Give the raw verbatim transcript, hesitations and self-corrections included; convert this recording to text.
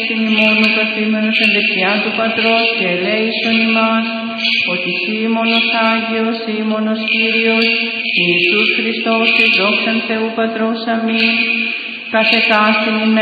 στην ημών με καθήμενος εν δεξιά του Πατρός και ελέησον ημάς, ότι Συ μόνος Άγιος, Συ μόνος Κύριος, Ιησούς Χριστός, εις δόξαν Θεού Πατρός αμήν, καθεκάστην ημέρα.